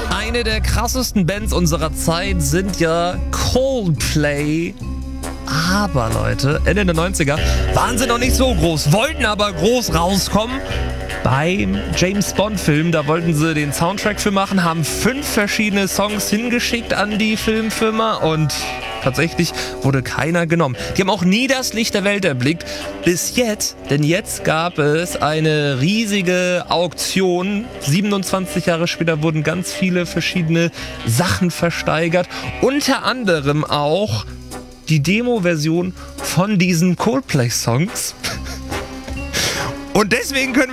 Eine der krassesten Bands unserer Zeit sind ja Coldplay. Aber Leute, Ende der 90er waren sie noch nicht so groß, wollten aber groß rauskommen. Beim James Bond-Film, da wollten sie den Soundtrack für machen, haben 5 verschiedene Songs hingeschickt an die Filmfirma und tatsächlich wurde keiner genommen. Die haben auch nie das Licht der Welt erblickt. Bis jetzt, denn jetzt gab es eine riesige Auktion. 27 Jahre später wurden ganz viele verschiedene Sachen versteigert. Unter anderem auch die Demo-Version von diesen Coldplay-Songs. Und deswegen können